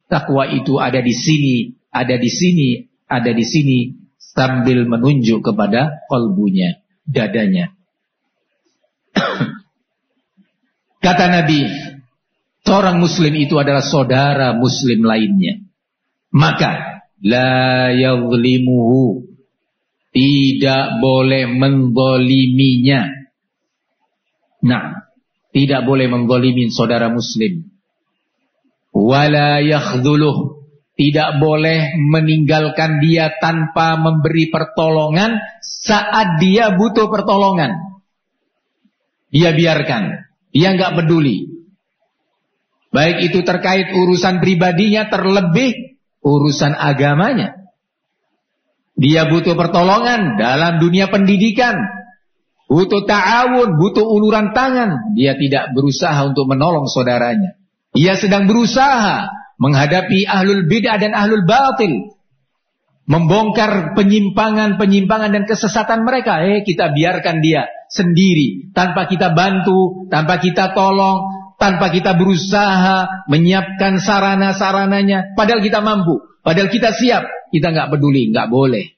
Takwa itu ada di sini, ada di sini, ada di sini, sambil menunjuk kepada qalbunya, dadanya. Kata Nabi, seorang muslim itu adalah saudara muslim lainnya. Maka la yazlimuhu, tidak boleh mendzaliminya. Nah, tidak boleh mendzalimi saudara muslim. Wala yakhdhuluh, tidak boleh meninggalkan dia tanpa memberi pertolongan saat dia butuh pertolongan. Dia biarkan, dia enggak peduli. Baik itu terkait urusan pribadinya, terlebih urusan agamanya. Dia butuh pertolongan dalam dunia pendidikan, butuh ta'awun, butuh uluran tangan. Dia tidak berusaha untuk menolong saudaranya. Dia sedang berusaha menghadapi ahlul bid'ah dan ahlul batil, membongkar penyimpangan-penyimpangan dan kesesatan mereka. Kita biarkan dia sendiri, tanpa kita bantu, tanpa kita tolong, tanpa kita berusaha menyiapkan sarana-sarananya. Padahal kita mampu, padahal kita siap, kita nggak peduli, nggak boleh.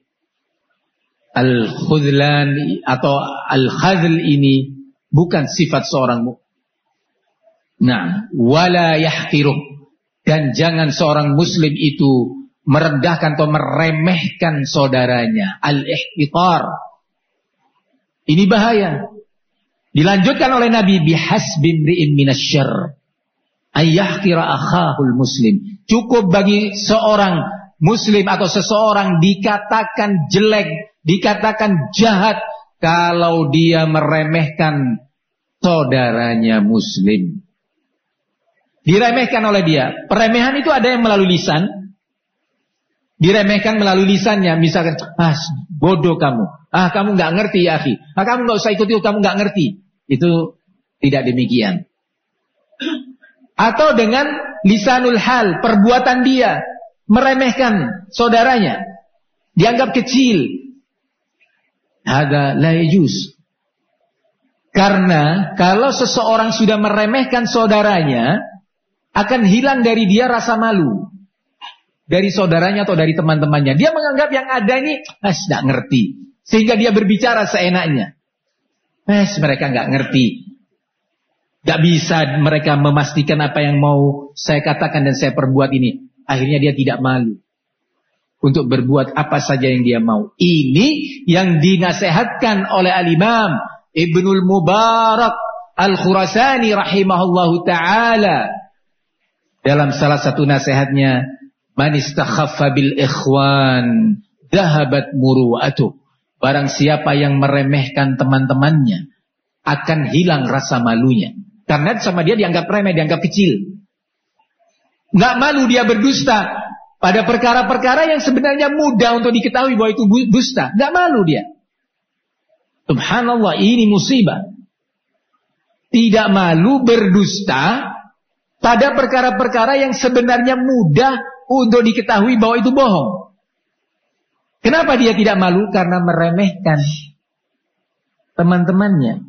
Al-khudlan atau al-khadl ini bukan sifat seorang mukmin. Nah, wala yahqiruh, dan jangan seorang muslim itu merendahkan atau meremehkan saudaranya. Al-ihtiqar. Ini bahaya. Dilanjutkan oleh Nabi, bihasbi imri'in minasyarr ayyahqira akhahul muslim. Cukup bagi seorang muslim atau seseorang dikatakan jelek, dikatakan jahat kalau dia meremehkan saudaranya muslim. Diremehkan oleh dia. Peremehan itu ada yang melalui lisan. Diremehkan melalui lisannya. Misalkan, bodoh kamu. Kamu gak ngerti ya akhi. Kamu gak usah ikut itu, kamu gak ngerti. Itu tidak demikian. Atau dengan lisanul hal, perbuatan dia meremehkan saudaranya, dianggap kecil. Hadza la yajuz. Karena kalau seseorang sudah meremehkan saudaranya, akan hilang dari dia rasa malu dari saudaranya atau dari teman-temannya. Dia menganggap yang ada ini tidak ngerti, sehingga dia berbicara seenaknya. Mereka nggak ngerti, nggak bisa mereka memastikan apa yang mau saya katakan dan saya perbuat ini. Akhirnya dia tidak malu untuk berbuat apa saja yang dia mau. Ini yang dinasehatkan oleh Al-Imam Ibnul Mubarak Al-Khurasani rahimahullahu ta'ala dalam salah satu nasihatnya, man istakhaffa bil ikhwan dhahabat muru'atuh. Barang siapa yang meremehkan teman-temannya, akan hilang rasa malunya. Karena sama dia dianggap remeh, dianggap kecil. Nggak malu dia berdusta pada perkara-perkara yang sebenarnya mudah untuk diketahui bahwa itu dusta. Nggak malu dia. Subhanallah, ini musibah. Tidak malu berdusta pada perkara-perkara yang sebenarnya mudah untuk diketahui bahwa itu bohong. Kenapa dia tidak malu? Karena meremehkan teman-temannya.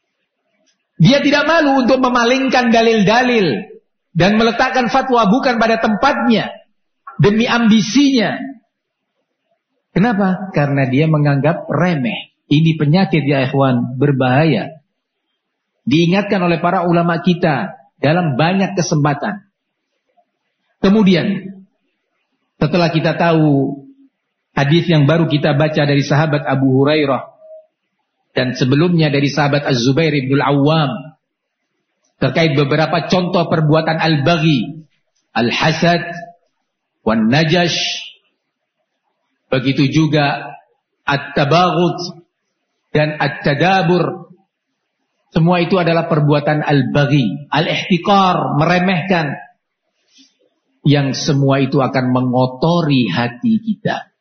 Dia tidak malu untuk memalingkan dalil-dalil dan meletakkan fatwa bukan pada tempatnya demi ambisinya. Kenapa? Karena dia menganggap remeh. Ini penyakit ya ikhwan, berbahaya. Diingatkan oleh para ulama kita dalam banyak kesempatan. Kemudian, setelah kita tahu hadis yang baru kita baca dari sahabat Abu Hurairah dan sebelumnya dari sahabat Az-Zubair ibn Al-Awwam terkait beberapa contoh perbuatan al-baghi, al-hasad, wan-najash, begitu juga at-tabaghut dan at-tadabur. Semua itu adalah perbuatan al-baghi, al-ihtiqar, meremehkan, yang semua itu akan mengotori hati kita.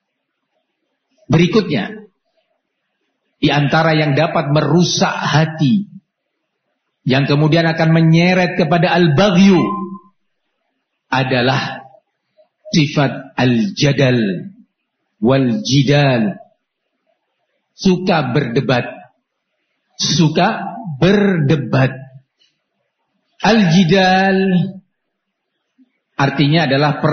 Berikutnya, di antara yang dapat merusak hati, yang kemudian akan menyeret kepada al-baghyu, adalah sifat al-jadal wal-jidal. Suka berdebat. Al-jidal artinya adalah